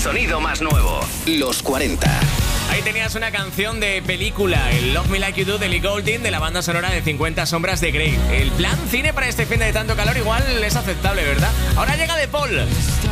sonido más nuevo. Los 40. Ahí tenías una canción de película, el Love Me Like You Do de Ellie Goulding, de la banda sonora de 50 sombras de Grey. El plan cine para este fin de tanto calor igual es aceptable, ¿verdad? Ahora llega De Paul.